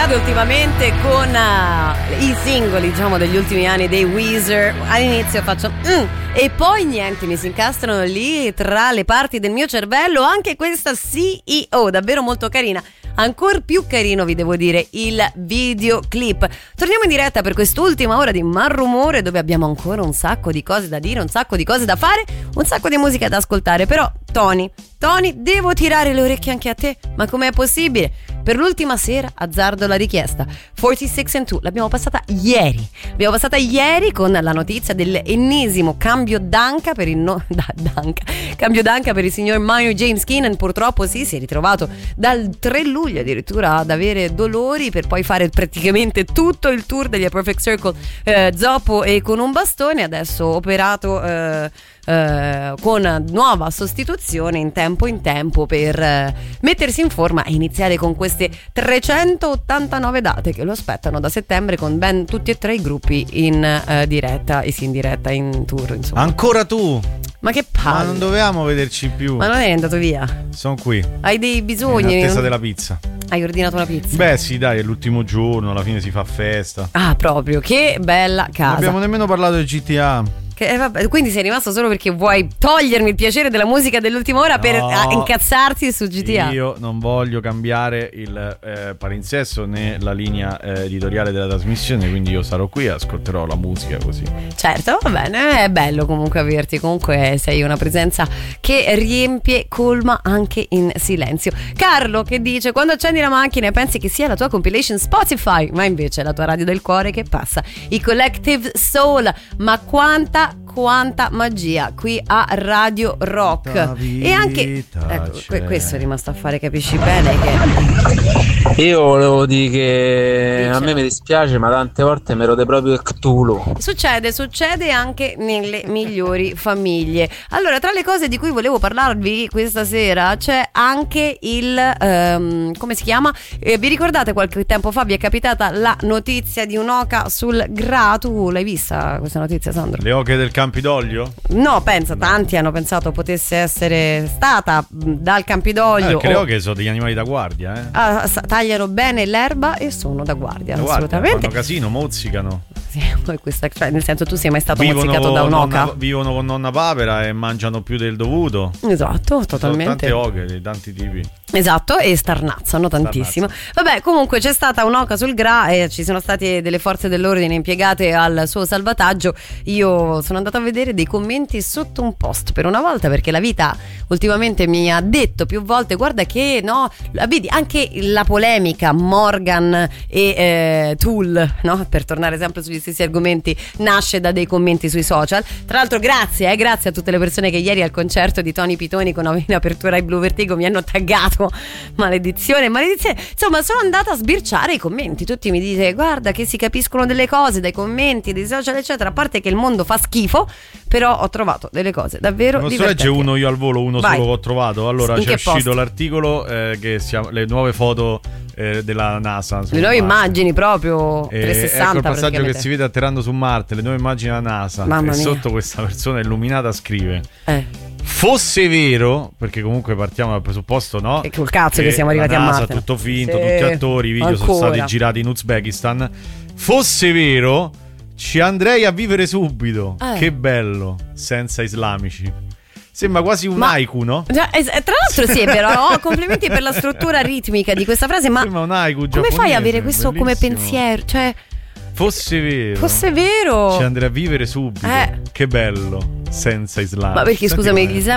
accade ultimamente con i singoli, diciamo, degli ultimi anni dei Weezer. All'inizio faccio e poi niente, mi si incastrano lì tra le parti del mio cervello anche questa CEO, davvero molto carina. Ancora più carino, vi devo dire, il videoclip. Torniamo in diretta per quest'ultima ora di Malrumore, dove abbiamo ancora un sacco di cose da dire, un sacco di cose da fare, un sacco di musica da ascoltare. Però Tony, devo tirare le orecchie anche a te. Ma com'è possibile? Per l'ultima sera azzardo la richiesta. 46 and 2 l'abbiamo passata ieri. L'abbiamo passata ieri con la notizia dell'ennesimo cambio d'anca per il cambio d'anca per il signor Maynard James Keenan. Purtroppo si è ritrovato dal 3 luglio addirittura ad avere dolori, per poi fare praticamente tutto il tour degli A Perfect Circle zoppo e con un bastone. Adesso operato con nuova sostituzione in tempo per mettersi in forma e iniziare con queste 389 date che lo aspettano da settembre, con ben tutti e tre i gruppi in diretta in tour, insomma. Ancora tu? Ma che palle! Ma non dovevamo vederci più. Ma non è andato via? Sono qui. Hai dei bisogni? In attesa della pizza. Hai ordinato una pizza? Beh sì, dai, è l'ultimo giorno, alla fine si fa festa. Ah, proprio, che bella casa. Non abbiamo nemmeno parlato di GTA. Vabbè, quindi sei rimasto solo perché vuoi togliermi il piacere della musica dell'ultima ora per incazzarsi su GTA? Io non voglio cambiare il palinsesto né la linea editoriale della trasmissione, quindi io sarò qui e ascolterò la musica così. Certo, va bene, è bello comunque averti, comunque sei una presenza che riempie, colma anche in silenzio. Carlo che dice: quando accendi la macchina e pensi che sia la tua compilation Spotify, ma invece è la tua radio del cuore che passa, i Collective Soul. Ma quanta magia qui a Radio Rock. E anche questo è rimasto a fare, capisci bene che io volevo dire che a me mi dispiace, ma tante volte mi rode proprio il Cthulhu. Succede anche nelle migliori famiglie. Allora, tra le cose di cui volevo parlarvi questa sera c'è anche il come si chiama? Vi ricordate qualche tempo fa vi è capitata la notizia di un'oca sul Gra? Tu l'hai vista questa notizia, Sandro? Le oche del Campidoglio? No, tanti hanno pensato potesse essere stata dal Campidoglio. Le oche sono degli animali da guardia, tagliano bene l'erba e sono da guardia, assolutamente. Fanno casino, mozzicano. Sì, cioè, nel senso, tu sei mai stato mozzicato da un'oca? Vivono con nonna Papera e mangiano più del dovuto. Esatto, totalmente. Sono tante oche di tanti tipi. Esatto, e starnazzano tantissimo. Vabbè, comunque c'è stata un'oca sul Gra e ci sono state delle forze dell'ordine impiegate al suo salvataggio. Io sono andata a vedere dei commenti sotto un post per una volta, perché la vita ultimamente mi ha detto più volte: guarda che no, vedi anche la polemica Morgan e Tool, no? Per tornare sempre sugli stessi argomenti, nasce da dei commenti sui social. Tra l'altro grazie a tutte le persone che ieri al concerto di Tony Pitoni in apertura ai Blue Vertigo mi hanno taggato. Maledizione. Insomma, sono andata a sbirciare i commenti. Tutti mi dite: guarda che si capiscono delle cose dai commenti, dei social eccetera. A parte che il mondo fa schifo, però ho trovato delle cose davvero divertenti. Legge uno io al volo, uno Vai. solo che ho trovato. Allora c'è uscito post? L'articolo che le nuove foto della NASA, le nuove immagini proprio 360. Ecco il passaggio che si vede atterrando su Marte, le nuove immagini della NASA. Mamma e mia. sotto questa persona illuminata scrive: fosse vero, perché comunque partiamo dal presupposto, no? E col cazzo che siamo arrivati NASA, a Marte. tutto finto, Sì. tutti attori, i video sono stati girati in Uzbekistan. Fosse vero, ci andrei a vivere subito. Che bello, senza islamici. Sembra quasi un haiku, no? Tra l'altro sì, però complimenti per la struttura ritmica di questa frase. Ma sembra un haiku come fai a avere questo bellissimo. come pensiero? Cioè, fosse vero, ci ci andrei a vivere subito. Che bello, senza islamici. Ma perché scusami, gli